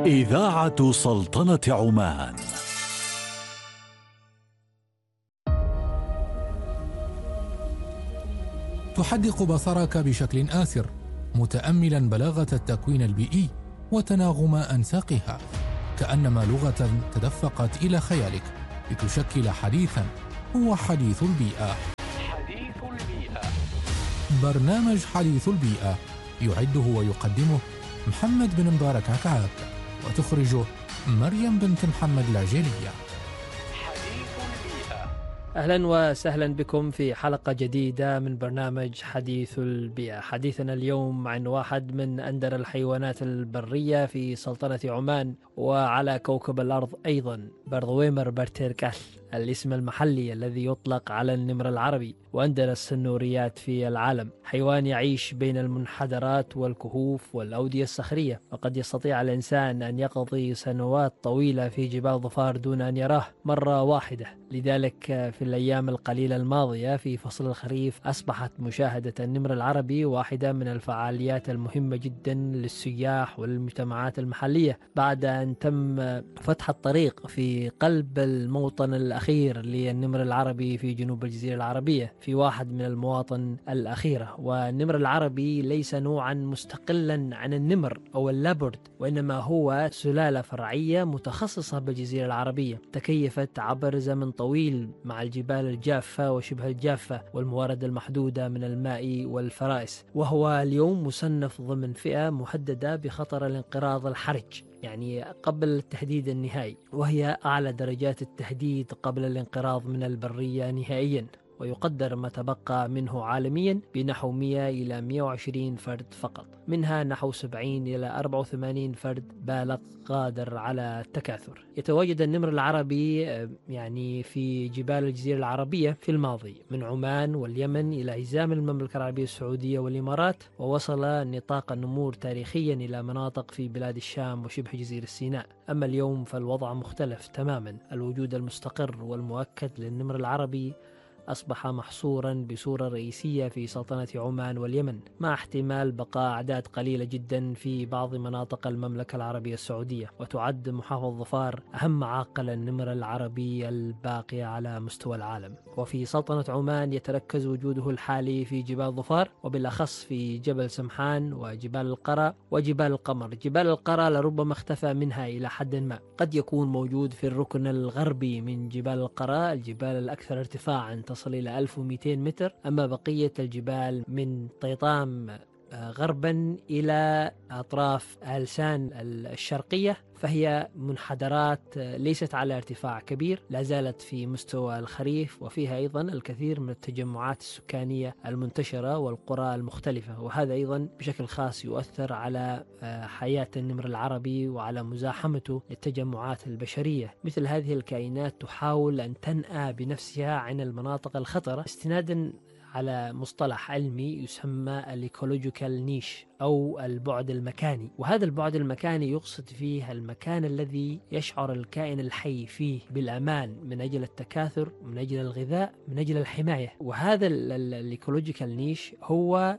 إذاعة سلطنة عمان. تحدق بصرك بشكل آسر متأملا بلاغة التكوين البيئي وتناغم أنساقها، كأنما لغة تدفقت إلى خيالك لتشكل حديثا هو حديث البيئة. برنامج حديث البيئة يعده ويقدمه محمد بن مبارك عكعاك، وتخرجه مريم بنت محمد العجيلية. أهلا وسهلا بكم في حلقة جديدة من برنامج حديث البيئة. حديثنا اليوم عن واحد من أندر الحيوانات البرية في سلطنة عمان وعلى كوكب الأرض أيضا، بردويمر برتيركال، الاسم المحلي الذي يطلق على النمر العربي وأندر السنوريات في العالم. حيوان يعيش بين المنحدرات والكهوف والأودية الصخرية، وقد يستطيع الإنسان أن يقضي سنوات طويلة في جبال ظفار دون أن يراه مرة واحدة. لذلك في الأيام القليلة الماضية في فصل الخريف أصبحت مشاهدة النمر العربي واحدة من الفعاليات المهمة جدا للسياح والمجتمعات المحلية، بعد أن تم فتح الطريق في قلب الموطن الأخير للنمر العربي في جنوب الجزيرة العربية، في واحد من المواطن الأخيرة. والنمر العربي ليس نوعا مستقلا عن النمر أو اللابرد، وإنما هو سلالة فرعية متخصصة بالجزيرة العربية، تكيفت عبر زمن طويل مع الجبال الجافة وشبه الجافة والموارد المحدودة من الماء والفرائس، وهو اليوم مصنف ضمن فئة محددة بخطر الانقراض الحرج، يعني قبل التهديد النهائي، وهي أعلى درجات التهديد قبل الانقراض من البرية نهائيا. ويقدر ما تبقى منه عالميا بنحو 100 إلى 120 فرد فقط، منها نحو 70 إلى 84 فرد بالغ قادر على التكاثر. يتواجد النمر العربي يعني في جبال الجزيرة العربية في الماضي، من عمان واليمن إلى هزام المملكة العربية السعودية والإمارات، ووصل نطاق النمور تاريخيا إلى مناطق في بلاد الشام وشبه جزيرة سيناء. أما اليوم فالوضع مختلف تماما. الوجود المستقر والمؤكد للنمر العربي أصبح محصورا بصورة رئيسية في سلطنة عمان واليمن، مع احتمال بقاء أعداد قليلة جدا في بعض مناطق المملكة العربية السعودية. وتعد محافظة ظفار أهم معاقل النمر العربي الباقية على مستوى العالم. وفي سلطنة عمان يتركز وجوده الحالي في جبال ظفار، وبالأخص في جبل سمحان وجبال القرى وجبال القمر. جبال القرى لربما اختفى منها إلى حد ما، قد يكون موجود في الركن الغربي من جبال القرى، الجبال الأكثر ارتفاعا تصل إلى 1200 متر. أما بقية الجبال من طيطام غربا إلى أطراف آلسان الشرقية فهي منحدرات ليست على ارتفاع كبير، لا زالت في مستوى الخريف، وفيها أيضا الكثير من التجمعات السكانية المنتشرة والقرى المختلفة، وهذا أيضا بشكل خاص يؤثر على حياة النمر العربي وعلى مزاحمته للتجمعات البشرية. مثل هذه الكائنات تحاول أن تنأى بنفسها عن المناطق الخطرة استنادا على مصطلح علمي يسمى الإيكولوجيكال نيش أو البعد المكاني. وهذا البعد المكاني يقصد فيه المكان الذي يشعر الكائن الحي فيه بالأمان من أجل التكاثر، من أجل الغذاء، من أجل الحماية. وهذا الإيكولوجيكال نيش هو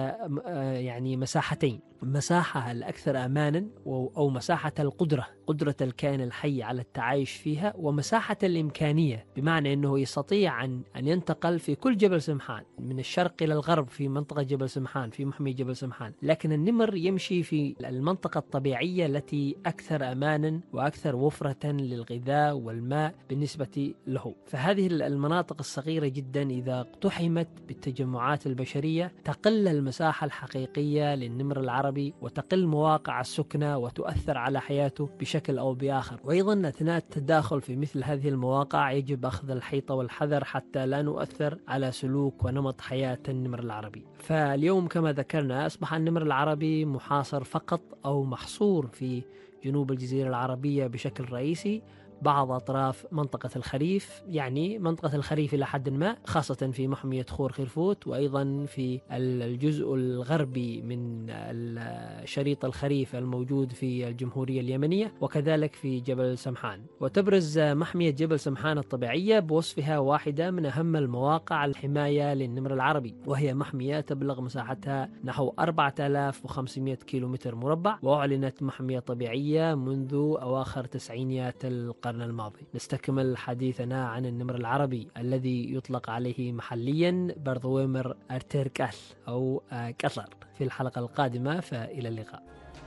يعني مساحتين: مساحة الأكثر أمانا أو مساحة قدرة الكائن الحي على التعايش فيها، ومساحة الإمكانية، بمعنى أنه يستطيع أن ينتقل في كل جبل سمحان من الشرق إلى الغرب في منطقة جبل سمحان، في محمي جبل سمحان. لكن النمر يمشي في المنطقة الطبيعية التي أكثر أمانا وأكثر وفرة للغذاء والماء بالنسبة له. فهذه المناطق الصغيرة جدا إذا اقتحمت بالتجمعات البشرية تقل المساحة الحقيقية للنمر العربي، وتقل مواقع السكنة، وتؤثر على حياته بشكل أو بآخر. وأيضا أثناء التداخل في مثل هذه المواقع يجب أخذ الحيطة والحذر حتى لا نؤثر على سلوك ونمط حياة النمر العربي. فاليوم كما ذكرنا أصبح النمر العربي محاصر فقط أو محصور في جنوب الجزيرة العربية بشكل رئيسي، بعض أطراف منطقة الخريف، يعني منطقة الخريف إلى حد ما، خاصة في محمية خور خرفوت، وأيضا في الجزء الغربي من شريط الخريف الموجود في الجمهورية اليمنية، وكذلك في جبل سمحان. وتبرز محمية جبل سمحان الطبيعية بوصفها واحدة من أهم المواقع الحماية للنمر العربي، وهي محمية تبلغ مساحتها نحو 4500 كيلومتر مربع، وأعلنت محمية طبيعية منذ أواخر تسعينيات القرن الماضي. نستكمل حديثنا عن النمر العربي الذي يطلق عليه محليا برضويمر أرتيركال أو كتلر في الحلقة القادمة، فإلى اللقاء.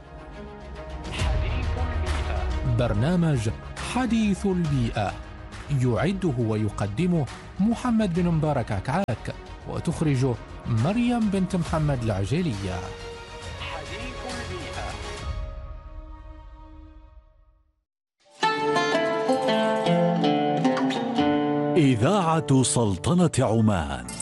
برنامج حديث البيئة يعده ويقدمه محمد بن مبارك عكعاك، وتخرجه مريم بنت محمد العجيلية. إذاعة سلطنة عمان.